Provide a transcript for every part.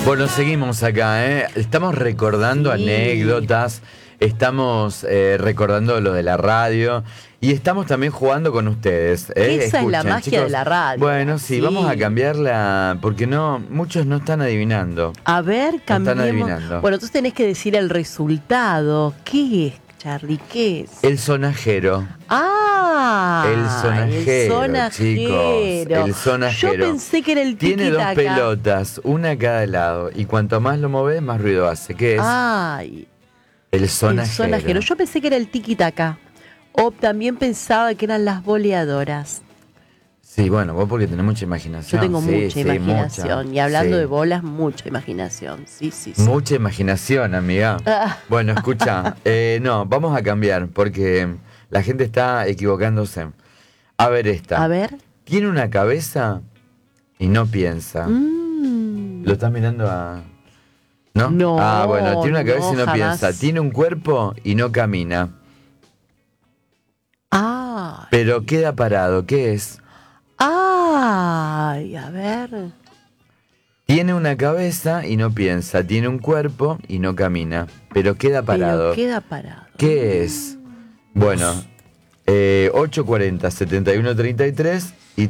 Bueno, seguimos acá, ¿eh? Estamos recordando anécdotas, estamos recordando lo de la radio y estamos también jugando con ustedes. Esa es la magia de la radio. Bueno, sí, vamos a cambiarla porque muchos no están adivinando. A ver, cambiemos. No están adivinando. Bueno, entonces tenés que decir el resultado. ¿Qué es, Charlie? ¿Qué es? El sonajero. El sonajero, chicos. El sonajero. Yo pensé que era el tiki-taka. Tiene dos pelotas, una a cada lado. Y cuanto más lo moves, más ruido hace. ¿Qué es? Ay. El sonajero. El sonajero. Yo pensé que era el tiki-taka. O también pensaba que eran las boleadoras. Sí, bueno, vos porque tenés mucha imaginación. Yo tengo mucha imaginación. Mucha. Y hablando de bolas, mucha imaginación. Sí. Mucha imaginación, amiga. Bueno, escucha. No, vamos a cambiar porque la gente está equivocándose. A ver esta. A ver. Tiene una cabeza y no piensa. ¿Lo estás mirando a...? ¿No? No. Ah, bueno, tiene una cabeza y no jamás. piensa. Tiene un cuerpo y no camina. Ay. Pero queda parado. ¿Qué es? Ay, a ver. Tiene una cabeza y no piensa. Tiene un cuerpo y no camina. Pero queda parado. ¿Qué es? Bueno, 840-7133 y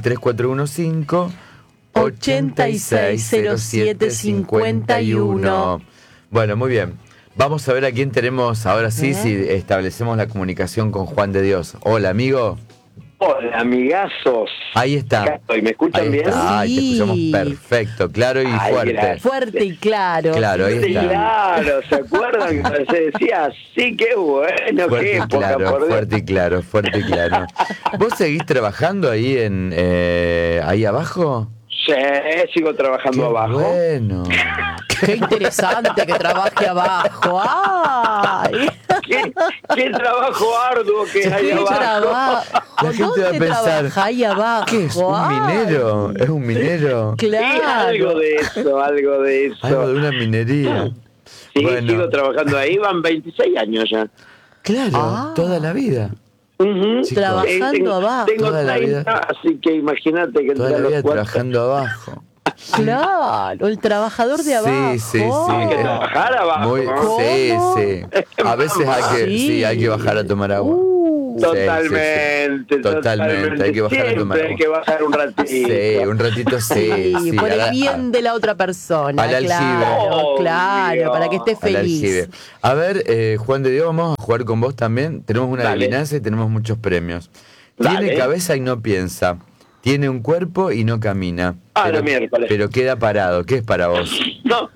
3415-860751. Bueno, muy bien. Vamos a ver a quién tenemos ahora sí, si establecemos la comunicación con Juan de Dios. Hola, amigo. Hola, amigazos. Ahí está. ¿Me escuchan bien? Ay, te escuchamos perfecto, claro y fuerte. Gracias. Fuerte y claro. Claro, ahí está. Claro, ¿se acuerdan que se decía? Sí, qué bueno, fuerte qué y época, claro, por Dios. fuerte y claro. ¿Vos seguís trabajando ahí ahí abajo? Sí, sigo trabajando abajo. Bueno. Qué interesante que trabaje abajo. ¡Ay! ¿Qué trabajo arduo que hay abajo? La gente va a pensar, ahí abajo? ¿qué es? ¿Un minero? ¿Es un minero? Claro. Sí, algo de eso. Algo de una minería. Sí, bueno. sigo trabajando ahí, van 26 años ya. Claro, toda la vida. Chicos, trabajando abajo. Tengo toda 30, la vida, así que imagínate que toda la vida trabajando abajo. Claro, el trabajador de abajo. Sí. Hay que trabajar abajo. Sí. A veces hay que bajar a tomar agua. Totalmente, hay que bajar a tomar agua. Hay que bajar un ratito. Sí, un ratito sí. Por el bien de la otra persona. Al aljibe. Claro, para que esté feliz. A ver, Juan de Dios, vamos a jugar con vos también. Tenemos una adivinanza y tenemos muchos premios. Tiene cabeza y no piensa. Tiene un cuerpo y no camina. Pero queda parado. ¿Qué es para vos? No.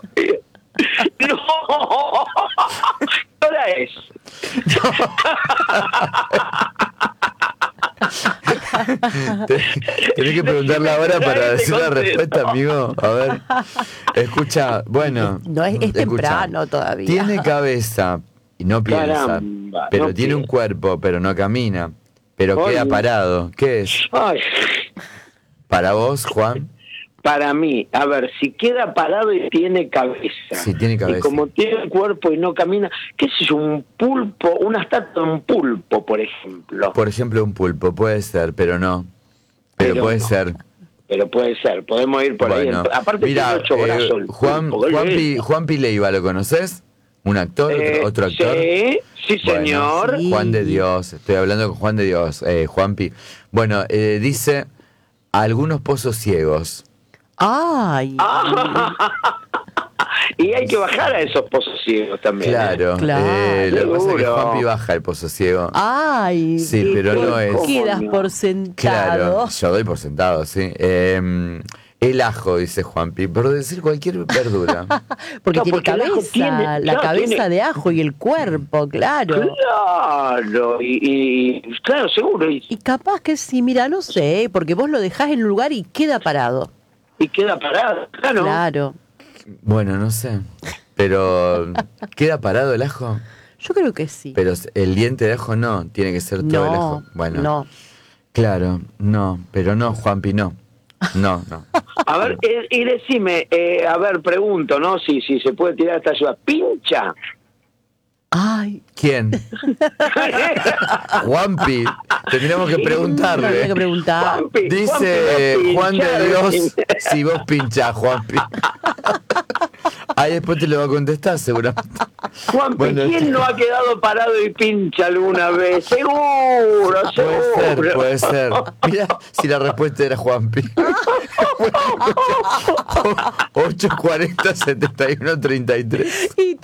¿Qué hora es? Tenés que preguntarle ahora para decir la respuesta, amigo. A ver. Escucha, bueno. No es temprano todavía. Tiene cabeza y no piensa. Caramba, pero no tiene un cuerpo, pero no camina. Pero queda parado. ¿Qué es? Ay. ¿Para vos, Juan? Para mí, a ver, si queda parado y tiene cabeza. Sí, tiene cabeza. Y como tiene un cuerpo y no camina, ¿qué es eso? Un pulpo, una estatua de un pulpo, por ejemplo. Por ejemplo, un pulpo, puede ser, pero no. Pero puede ser. Pero puede ser, podemos ir por ahí. Aparte mira, tiene 8 brazos. Juan Leiva, ¿lo conoces? ¿Un actor? ¿Otro actor? Sí, señor. Bueno, Juan de Dios, estoy hablando con Juan de Dios, Juanpi. Bueno, dice, algunos pozos ciegos. ¡Ay! Y hay que bajar a esos pozos ciegos también. Claro. Lo que pasa es que Juanpi baja el pozo ciego. ¡Ay! Sí, pero no es. Quedas por sentado. Claro, yo doy por sentado, sí. El ajo, dice Juanpi, por decir cualquier verdura. Porque tiene cabeza, la cabeza de ajo y el cuerpo, claro. Claro, y claro, seguro. Y capaz que sí, mira, no sé, porque vos lo dejás en un lugar y queda parado. Y queda parado, claro. Claro. Bueno, no sé, pero ¿queda parado el ajo? Yo creo que sí. Pero el diente de ajo no, tiene que ser todo el ajo. Bueno, no. Claro, no, pero no, Juanpi, no. No. A ver, y decime, a ver, pregunto, ¿no? Si se puede tirar esta ayuda. ¿Pincha? Ay. ¿Quién? Juanpi. Tendríamos que preguntarle. Juanpi, dice Juan de Dios, si vos pinchás, Juanpi. Ahí después te lo va a contestar seguramente. Juanpi, Bueno, ¿quién no ha quedado parado y pincha alguna vez? Seguro, seguro. Puede ser. Mira si la respuesta era Juanpi. 840-71-33. Y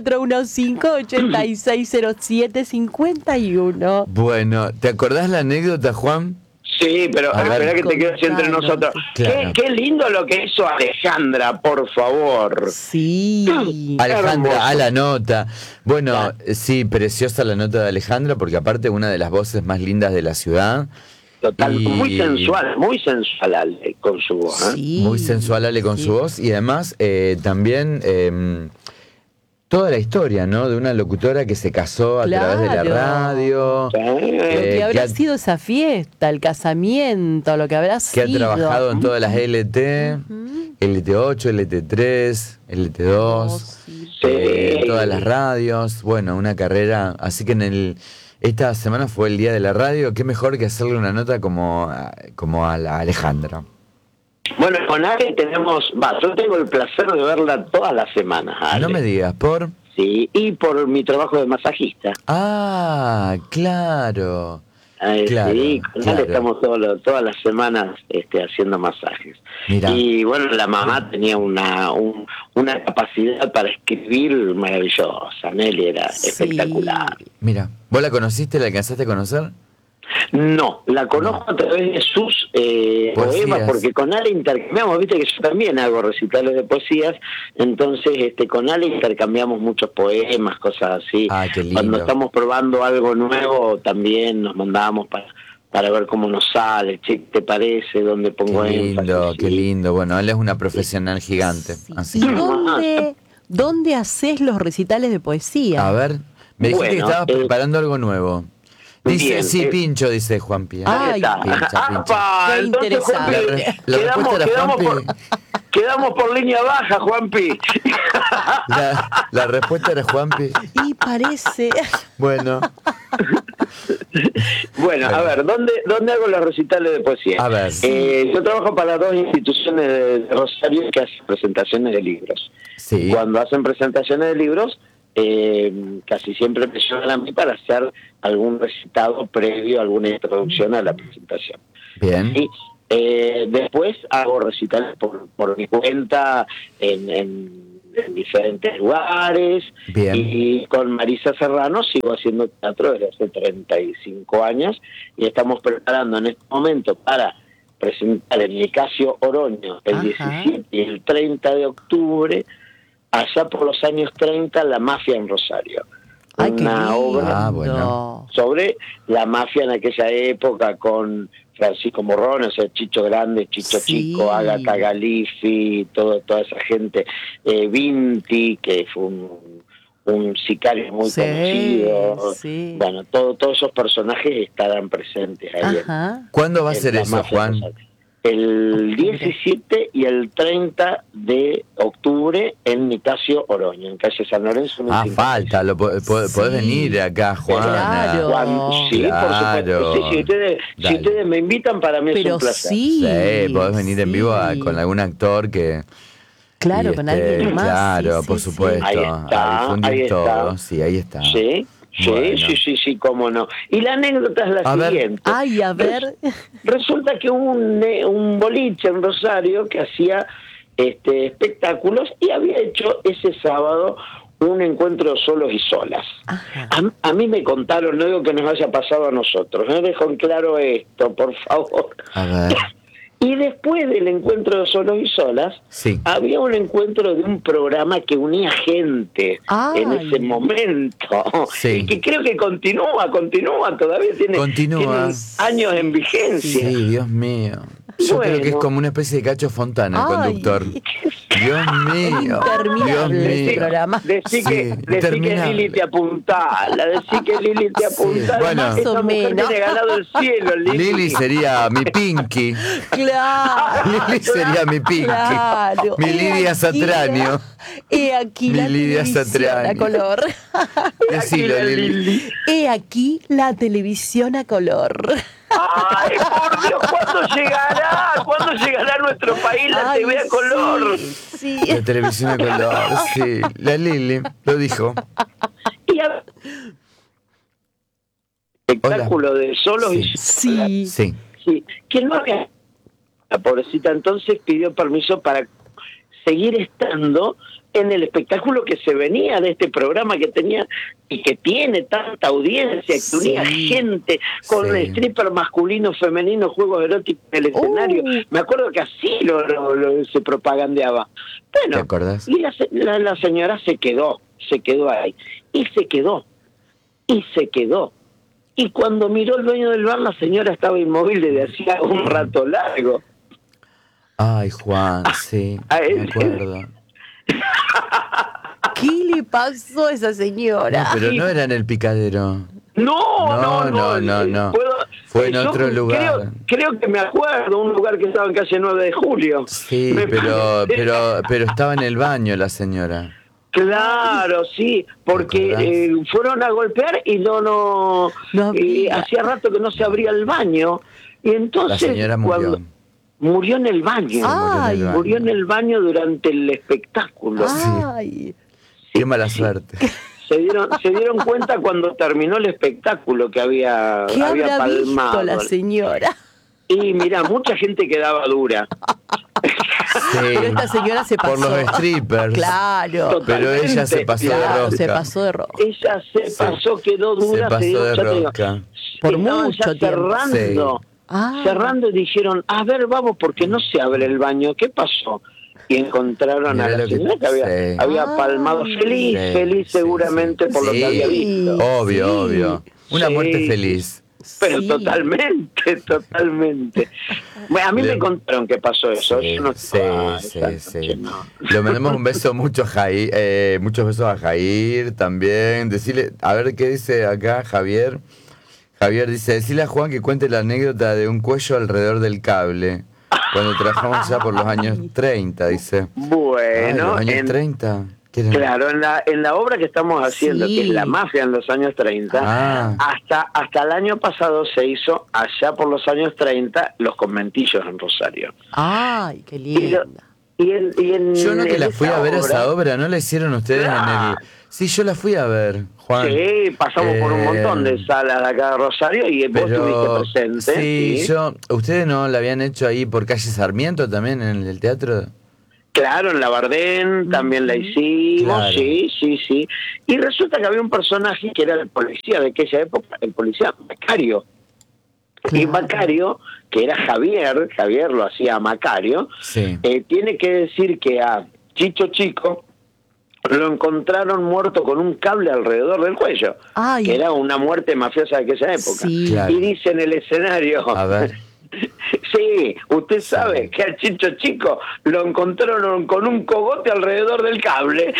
3415-8607-51. Bueno, ¿te acordás la anécdota, Juan? Sí, pero espera que te quedes entre Contanos. nosotros. Claro. Qué lindo lo que hizo Alejandra, por favor. Sí. Alejandra, hermoso. a la nota. Bueno, Claro. sí, preciosa la nota de Alejandra, porque aparte una de las voces más lindas de la ciudad. Total, Y- muy sensual Ale, con su voz. ¿eh? Sí. Muy sensual Ale con Sí. su voz y además también toda la historia, ¿no? De una locutora que se casó a través de la Claro. radio, Sí. Lo que habrá sido esa fiesta, el casamiento, lo que habrá que ha sido. trabajado en todas las LT, Ujú. LT8, LT3, LT2, Sí. Sí. todas las radios, bueno, una carrera, así que esta semana fue el día de la radio, qué mejor que hacerle una nota como a la Alejandra. Bueno, con Ale yo tengo el placer de verla todas las semanas, Ale. No me digas, ¿por? Sí, y por mi trabajo de masajista. Ah, claro. Claro, Sí, con claro. Ale estamos todas las semanas haciendo masajes. Mirá. Y bueno, la mamá tenía una capacidad para escribir maravillosa. Nelly era Sí. espectacular. Mira, ¿vos la conociste, la alcanzaste a conocer? No, la conozco a través de sus poemas, porque con Ale intercambiamos, viste que yo también hago recitales de poesías, entonces con Ale intercambiamos muchos poemas, cosas así. Ah, qué lindo. Cuando estamos probando algo nuevo, también nos mandamos para ver cómo nos sale, che, ¿qué te parece? ¿Dónde pongo Qué lindo, énfasis? qué lindo. Bueno, él es una profesional gigante. Sí. Así ¿Y que, dónde haces los recitales de poesía? a ver, me dijiste que Bueno, estabas preparando algo nuevo. Dice, bien, sí, pincho, dice Juanpi. Ay, Ahí está. pincha, pincha. ¡Apa! Qué Entonces, interesante. Juanpi, La quedamos, respuesta era quedamos Juanpi. quedamos por línea baja, Juanpi. La respuesta era Juanpi. Y parece. Bueno, Bueno, a ver, ¿dónde hago los recitales de poesía? A ver. Yo trabajo para dos instituciones de Rosario que hacen presentaciones de libros. sí. Cuando hacen presentaciones de libros, casi siempre me llaman a mí para hacer algún recitado previo, alguna introducción a la presentación. Bien. Y después hago recitales por mi cuenta en diferentes lugares. Bien. Y con Marisa Serrano sigo haciendo teatro desde hace 35 años y estamos preparando en este momento para presentar en Nicasio Oroño el Ajá. 17 y el 30 de octubre, allá por los años 30, La Mafia en Rosario. Ay, qué Una lindo. obra Ah, bueno. sobre la mafia en aquella época con Francisco Morrone, o sea, Chicho Grande, Chicho Sí. Chico, Ágata Galifi, toda esa gente, Vinti, que fue un sicario muy Sí, conocido. sí. Bueno, todos esos personajes estarán presentes ahí. Ajá. ¿Cuándo va a en ser la eso, mafia Juan? Rosario. El 17 y el 30 de octubre en Nicasio Oroño, en calle San Lorenzo. Ah, 1056. falta, podés Sí. venir acá, Juana. Claro. Sí, por Claro. supuesto. Sí, si Dale. ustedes me invitan, para mí es Pero un placer. sí. Sí, podés venir en vivo sí. con algún actor que... Claro, y, con alguien más. Claro, sí, por sí, sí. supuesto. Ahí está, a difundir ahí está. todo. Sí, ahí está. Sí, Bueno. sí, cómo no. Y la anécdota es la A ver. siguiente. Ay, a ver. Resulta que hubo un boliche en Rosario que hacía espectáculos y había hecho ese sábado un encuentro de solos y solas. Ajá. A mí me contaron, no digo que nos haya pasado a nosotros, no dejo en claro esto, por favor. A ver. Y después del encuentro de solos y solas, Sí. había un encuentro de un programa que unía gente Ay. en ese momento. Sí. Y que creo que continúa, todavía tiene Continúa. años en vigencia. Sí, Dios mío. Yo Bueno. creo que es como una especie de Cacho Fontana, el Ay. conductor. Dios mío. Dios Interminable ese mío. programa. Decí que interminable. Lili te apuntala, decí que Lili te apuntala. bueno. Más Esa o mujer menos. tiene ganado el cielo, Lili. Lili sería mi Pinky. Claro. Lili sería mi Pinky. Claro. Mi Lidia Satranio. He aquí Mi la Lidia televisión Satranio. a color. Decilo, Aquí la Lili. He aquí la televisión a color. ¡Ay, por Dios! ¿Cuándo llegará? ¿Cuándo llegará a nuestro país la TV a color? Sí. La televisión a color, sí. La Lili lo dijo. Y espectáculo de solos y Sí. Sí. sí, que no había. La pobrecita entonces pidió permiso para seguir estando en el espectáculo que se venía de este programa que tenía y que tiene tanta audiencia, que unía gente con stripper masculino, femenino, juegos eróticos en el escenario. Me acuerdo que así se propagandeaba. Bueno, ¿te acordás? y la señora se quedó ahí. Y se quedó. Y cuando miró el dueño del bar, la señora estaba inmóvil desde hacía un rato largo. Ay, Juan, sí, me acuerdo. ¿Qué le pasó a esa señora? No, pero no era en el Picadero. No. Fue en otro lugar. Creo que me acuerdo, un lugar que estaba en calle 9 de Julio. Sí, pero estaba en el baño la señora. Claro, sí, porque fueron a golpear y no hacía rato que no se abría el baño. Y entonces la señora murió. Murió en el baño. Murió en el baño durante el espectáculo. Ay. Qué mala suerte. Se dieron cuenta cuando terminó el espectáculo que había palmado. Visto la señora? Y mira, mucha gente quedaba dura. Sí, pero esta señora se pasó. por los strippers. Claro. Totalmente, pero ella se pasó de rosca. Se pasó de rosca. Ella se pasó, quedó dura. Se pasó de rosca. Por mucho tiempo. Cerrando y dijeron, a ver, vamos, porque no se abre el baño. ¿Qué pasó? Y encontraron a la señora que había palmado feliz seguramente por lo que había visto. Obvio. Una muerte feliz. Pero totalmente. Bueno, a mí me contaron que pasó eso. Yo no sí. Le mandamos un beso mucho a Jair, muchos besos a Jair también. Decirle, a ver qué dice acá Javier. Javier dice, decirle a Juan que cuente la anécdota de un cuello alrededor del cable. Cuando trabajamos ya por los años 30, dice. Bueno, los años 30. Claro, en la obra que estamos haciendo, que es La Mafia en los años 30, hasta el año pasado se hizo, allá por los años 30, Los Conventillos en Rosario. ¡Ay, qué lindo! Yo no que la fui a ver esa obra, ¿no la hicieron ustedes en el...? Sí, yo la fui a ver, Juan. Sí, pasamos por un montón de salas de acá de Rosario y vos estuviste presente. Sí, ¿ustedes no la habían hecho ahí por calle Sarmiento también en el teatro? Claro, en la Bardén también la hicimos, claro. Sí. Y resulta que había un personaje que era el policía de aquella época, el policía Macario. Claro. Y Macario, que era Javier lo hacía a Macario, tiene que decir que a Chicho Chico lo encontraron muerto con un cable alrededor del cuello, que era una muerte mafiosa de aquella época. Sí. Claro. Y dice en el escenario... A ver... Sí, usted sabe que al Chicho Chico lo encontraron con un cogote alrededor del cable.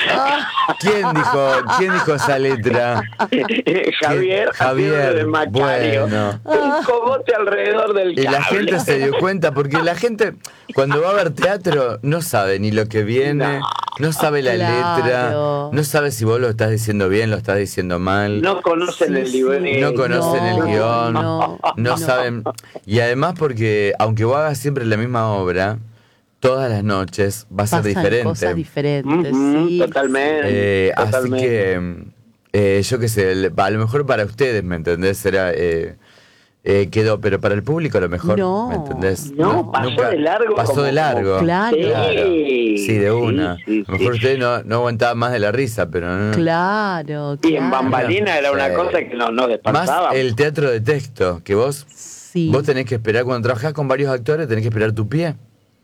¿Quién dijo esa letra? Javier de Macario. Bueno. Un cogote alrededor del cable. Y la gente se dio cuenta, porque la gente cuando va a ver teatro no sabe ni lo que viene, no sabe la letra, no sabe si vos lo estás diciendo bien, lo estás diciendo mal. No conocen el libreto. No conocen el guión, no saben. Y además porque, aunque vos hagas siempre la misma obra, todas las noches va a ser diferente. Cosas diferentes, Totalmente. Así que, yo qué sé, a lo mejor para ustedes, ¿me entendés? Será... quedó, pero para el público a lo mejor, ¿me entendés? Pasó de largo. Claro. Sí, de una. Sí, a lo mejor ustedes no aguantaban más de la risa, pero no. Claro. Y en bambalina era una cosa que nos despertaba. Más el teatro de texto, que vos tenés que esperar, cuando trabajás con varios actores, tenés que esperar tu pie.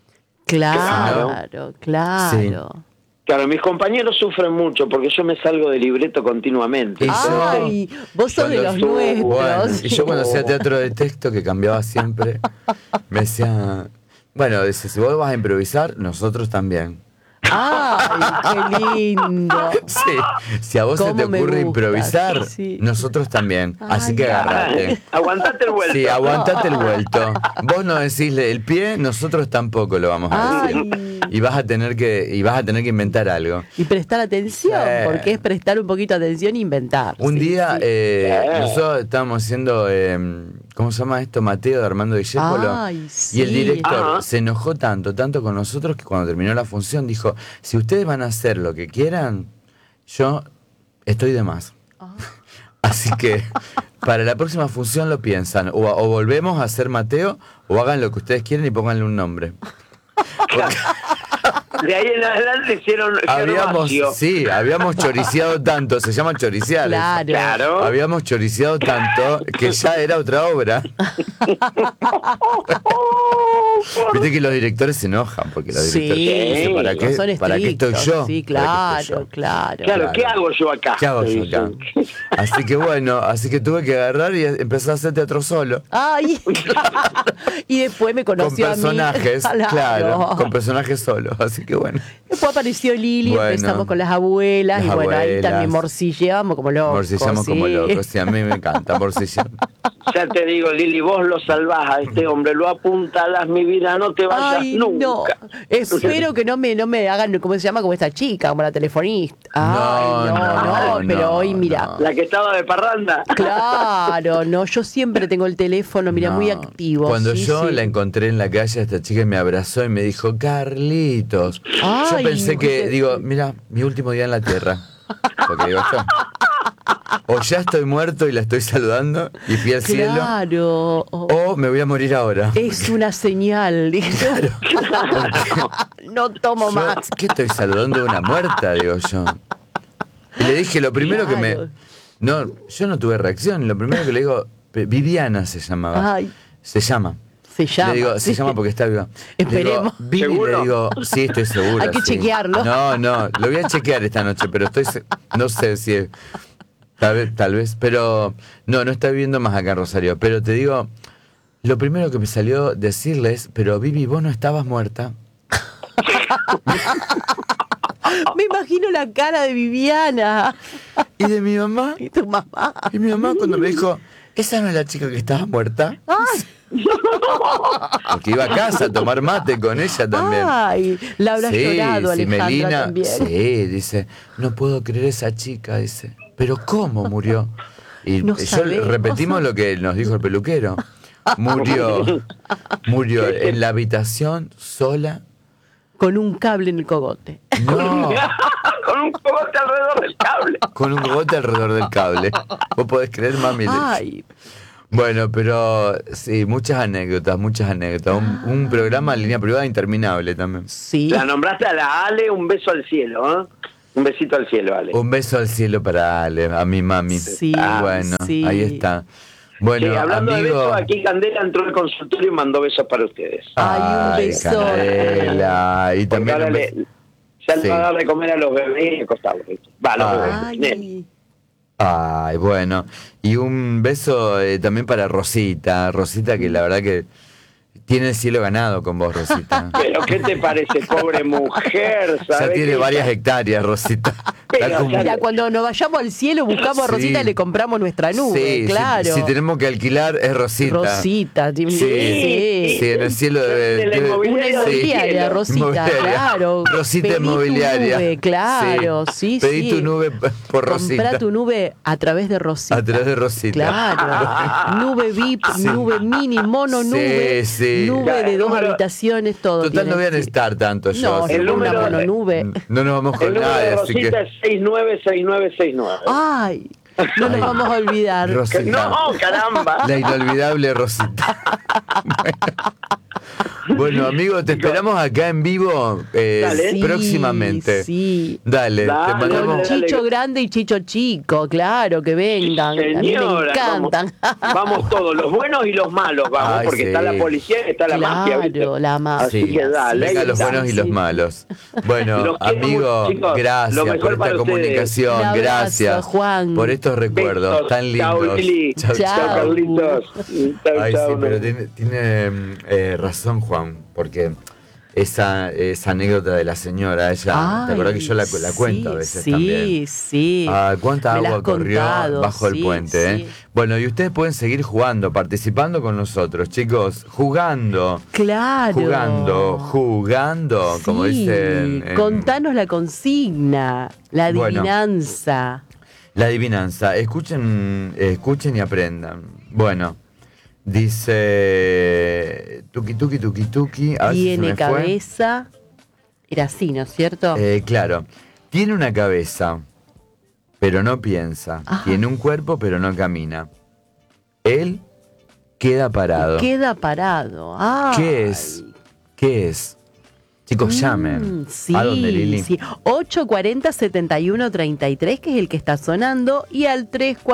Claro. Sí. Claro, mis compañeros sufren mucho porque yo me salgo de libreto continuamente. Ay, vos sos de los nuestros. Bueno, y yo cuando hacía teatro de texto, que cambiaba siempre, me decía, bueno, dice, si vos vas a improvisar, nosotros también. ¡Ay, qué lindo! Sí, si a vos se te ocurre improvisar, nosotros también. Así que agarrate. Aguantate el vuelto. Sí, aguantate el vuelto. Vos no decísle el pie, nosotros tampoco lo vamos a decir. Y vas a tener que inventar algo. Y prestar atención, porque es prestar un poquito de atención e inventar. Un día nosotros estábamos haciendo ¿cómo se llama esto? Mateo de Armando Discépolo. Ay, sí. Y el director se enojó tanto con nosotros, que cuando terminó la función dijo, si ustedes van a hacer lo que quieran, yo estoy de más. Así que para la próxima función lo piensan, o volvemos a hacer Mateo, o hagan lo que ustedes quieren y pónganle un nombre. De ahí en adelante hicieron Gervasio. Sí, habíamos choriciado tanto, se llama choriciar. Claro. Habíamos choriciado tanto que ya era otra obra. Viste que los directores se enojan porque los directores dicen, ¿para qué estoy yo? Sí, claro. Claro, ¿qué hago yo acá? ¿Qué hago yo acá? Así que bueno, tuve que agarrar y empezar a hacer teatro solo. Ay. Y después me conoció con personajes, a mí. Claro, con personajes solos, así que bueno. Después apareció Lili, empezamos con las abuelas, y bueno, ahí también morcilleamos como locos. Morcillamos como locos, sí, a mí me encanta morcillar. Ya te digo, Lili, vos lo salvás a este hombre, lo apuntalas, mi vida, no te vayas nunca. No. Espero que no me hagan, ¿cómo se llama? Como esta chica, como la telefonista. No, pero hoy, mira. La que estaba de parranda. Claro, no, yo siempre tengo el teléfono, mira, muy activo. Cuando yo la encontré en la calle, esta chica me abrazó y me dijo, Carlitos. Yo pensé que, digo, mira, mi último día en la tierra. Porque digo yo, o ya estoy muerto y la estoy saludando y fui al cielo, o me voy a morir ahora. Es una señal, dije. Claro. No tomo más. ¿Qué estoy saludando de una muerta? Digo yo. Y le dije, lo primero que me... No, yo no tuve reacción. Lo primero que le digo, Viviana se llamaba. Se llama. Le digo, se llama porque está viva. Esperemos. Le digo, sí, estoy segura. Hay que chequearlo. No, lo voy a chequear esta noche, pero no sé si es... Tal vez, pero no está viviendo más acá en Rosario. Pero te digo, lo primero que me salió decirles, pero Vivi, vos no estabas muerta. Me imagino la cara de Viviana. ¿Y de mi mamá? ¿Y tu mamá? Y mi mamá cuando me dijo, ¿esa no es la chica que estaba muerta? Porque iba a casa a tomar mate con ella también. Ay, la habrá llorado Alejandra Melina, también. Sí, dice, no puedo creer esa chica, dice. ¿Pero cómo murió? Y repetimos lo que nos dijo el peluquero. Murió en la habitación sola. Con un cable en el cogote. No. Con un cogote alrededor del cable. Con un cogote alrededor del cable. Vos podés creer, mami. Ay. Bueno, pero sí, muchas anécdotas. Un programa en línea privada interminable también. Sí. La nombraste a la Ale, un beso al cielo, ¿eh? Un besito al cielo, Ale. Un beso al cielo para Ale, a mi mami. Sí. Bueno, ahí está. Bueno, hablando de besos, aquí Candela entró al consultorio y mandó besos para ustedes. Ay, un beso. Candela. Y también ya le va a dar de comer a los bebés y acostarlos. Va, los bebés. Ay, bueno. Y un beso también para Rosita, que la verdad que tiene el cielo ganado con vos, Rosita. Pero ¿qué te parece, pobre mujer? Ya tiene varias hectáreas, Rosita. Mira, cuando nos vayamos al cielo buscamos a Rosita y le compramos nuestra nube, claro. Si tenemos que alquilar es Rosita. Sí, en el cielo una inmobiliaria, Rosita, claro. Rosita inmobiliaria. Nube, claro, Pedí tu nube por Rosita. Comprá tu nube a través de Rosita. A través de Rosita. Claro. Nube VIP, nube mini, mono nube. Nube de 2 habitaciones, todo. Total, no voy a necesitar tanto yo. No, el número una mononube. No nos vamos con nadie, así que... 696969. Ay, no nos vamos a olvidar. Rosita. No, caramba. La inolvidable Rosita. Bueno, amigo, te esperamos acá en vivo próximamente. Sí. Dale, te mandamos. Chicho grande y Chicho chico, claro, que vengan. Señora, a mí me encantan. Vamos todos, los buenos y los malos, vamos, porque está la policía y está la mafia. Claro, la mafia. Así que dale. Vengan los buenos y los malos. Bueno, amigo, chicos, gracias por esta comunicación. Gracias, Juan, por estos recuerdos tan lindos. Chao, Lili. Chao, Carlitos. Ay, sí, pero tiene razón, Juan, porque esa anécdota de la señora, ella, ¿te acordás que yo la cuento a veces también? Sí. ¿Cuánta agua corrió bajo el puente? Sí. Bueno, y ustedes pueden seguir jugando, participando con nosotros, chicos, jugando. Claro. Jugando, como dicen. Contanos la consigna, la adivinanza. La adivinanza. Escuchen y aprendan. Bueno, Dice tuki. A ver tiene si se me cabeza. Era así, ¿no es cierto? Claro. Tiene una cabeza, pero no piensa. Ajá. Tiene un cuerpo, pero no camina. Él queda parado. Queda parado. Ay. ¿Qué es? Chicos, llamen. Sí, ¿A dónde, Lili? Sí. 840-7133, que es el que está sonando, y al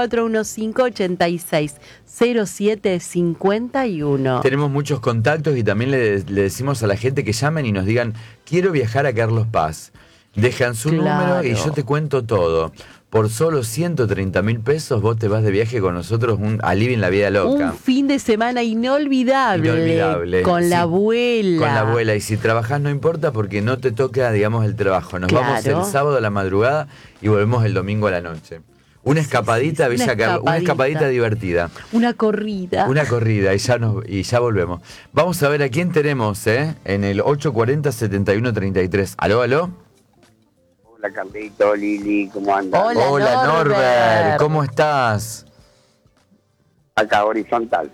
3415-860751. Tenemos muchos contactos y también le decimos a la gente que llamen y nos digan, quiero viajar a Carlos Paz. Dejan su número y yo te cuento todo. Por solo 130.000 pesos vos te vas de viaje con nosotros a Living la Vida Loca. Un fin de semana inolvidable. Con la abuela. Con la abuela. Y si trabajás no importa porque no te toca, digamos, el trabajo. Nos vamos el sábado a la madrugada y volvemos el domingo a la noche. Una escapadita, Villa Carlos, una escapadita divertida. Una corrida y ya volvemos. Vamos a ver a quién tenemos, en el 840-7133. ¿Aló? Hola Carlito, Lili, ¿cómo andas? Hola Norbert, ¿cómo estás? Acá, horizontal.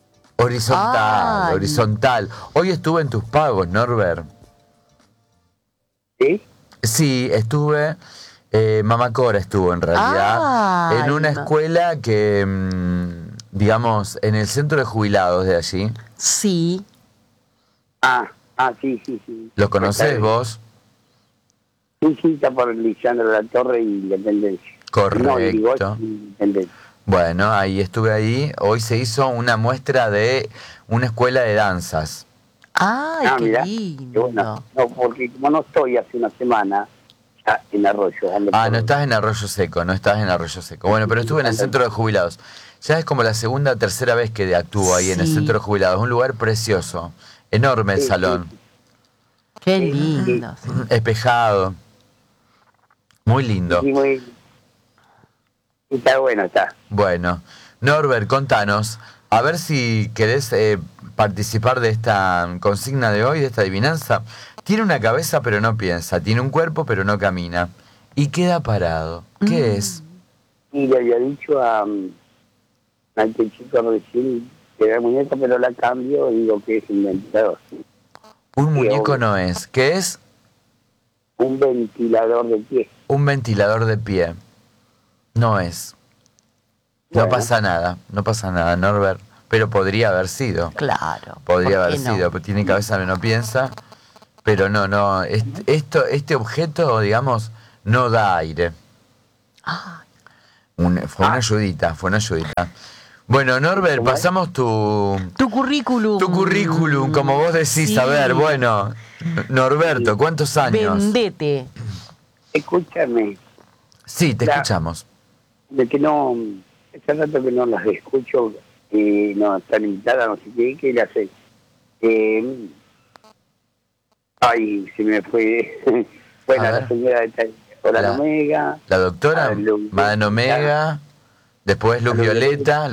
Horizontal. Hoy estuve en tus pagos, Norbert. ¿Sí? Sí, estuve. Mamá Cora estuvo en realidad. En una escuela que, digamos, en el centro de jubilados de allí. Sí. Sí. ¿Lo conocés vos? Sí, está por Lisandro de la Torre y Independencia. Correcto. Independencia. Bueno, ahí estuve ahí. Hoy se hizo una muestra de una escuela de danzas. ¡Ay, qué mirá, lindo! Bueno, no, porque como no estoy hace una semana ya en Arroyo. No estás en Arroyo Seco, Bueno, pero estuve en el centro de jubilados. Ya es como la segunda o tercera vez que actúo ahí en el centro de jubilados. Un lugar precioso. Enorme el salón. Sí. ¡Qué lindo! Espejado. Muy lindo. Sí, está bueno, está. Bueno, Norbert, contanos, a ver si querés participar de esta consigna de hoy, de esta adivinanza. Tiene una cabeza pero no piensa, tiene un cuerpo pero no camina y queda parado. ¿Qué es? Y le había dicho a este chico recién que era muñeca, pero la cambio y digo que es un ventilador. Un muñeco no es. ¿Qué es? Un ventilador de pie. Un ventilador de pie. No es. No pasa nada, Norbert. Pero podría haber sido. Claro. Podría haber sido, pero tiene cabeza pero no piensa. Pero no. Este objeto, digamos, no da aire. Fue una ayudita. Bueno, Norbert, pasamos tu currículum. Tu currículum, como vos decís. Sí. A ver, bueno, Norberto, ¿cuántos años? Vendete. Escúchame. Sí, te escuchamos. De que no, hace rato que no las escucho, no están invitadas, no sé qué le hace. Se me fue. Bueno, la señora de Madame Omega. La doctora Madame Omega. Después Luz Violeta.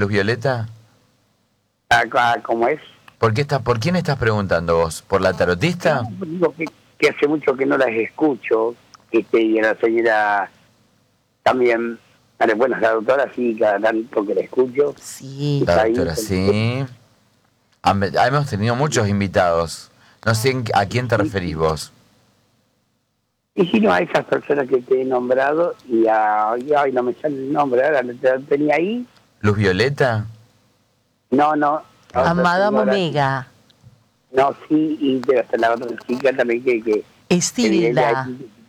¿Cómo es? ¿Por quién estás preguntando vos? ¿Por la tarotista? No, digo que hace mucho que no las escucho. Y a la señora también. Bueno, la doctora sí, cada tanto que la escucho. Sí. La doctora sí. Hemos tenido muchos invitados. No sé a quién te referís vos. Y si no, a esas personas que te he nombrado y no me sale el nombre, ahora lo tenía ahí. ¿Luz Violeta? No. A Madame Omega. No, sí, y pero hasta la otra chica también que Estilda.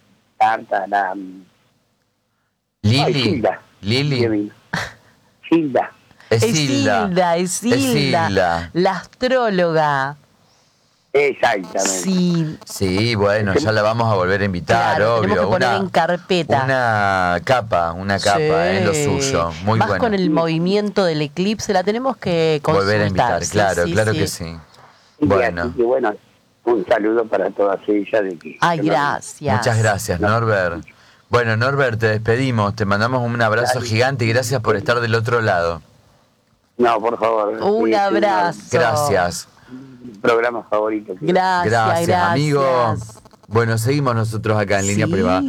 Lili. Silda. La astróloga. Exactamente. Sí, bueno, ya la vamos a volver a invitar, claro, obvio. Tenemos que poner en carpeta. Una capa, es lo suyo. Muy más bueno. Con el movimiento del eclipse, la tenemos que consultar. Volver a invitar, claro que sí. Bueno. Así que bueno, un saludo para todas ellas. Gracias. Muchas gracias, Norbert. Bueno, Norbert, te despedimos, te mandamos un abrazo gigante y gracias por estar del otro lado. No, por favor. Un abrazo. Gracias. Programa favorito. Gracias, amigo. Bueno, seguimos nosotros acá en línea privada.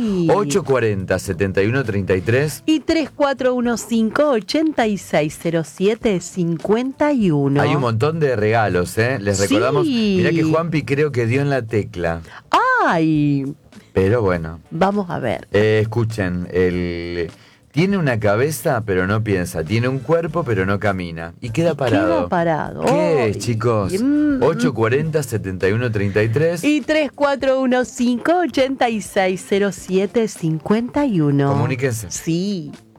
840-7133 y 3415-8607-51. Hay un montón de regalos, ¿eh? Les recordamos. Mirá que Juanpi creo que dio en la tecla. ¡Ay! Pero bueno. Vamos a ver. Escuchen, tiene una cabeza pero no piensa, tiene un cuerpo pero no camina y queda parado. Queda parado. ¿Qué es, chicos? 840-7133 y 3415-8607-51. Comuníquense. Sí.